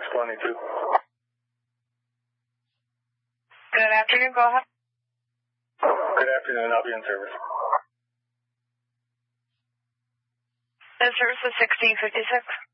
622. Good afternoon, go ahead. Good afternoon, I'll be in service. The service is 1656.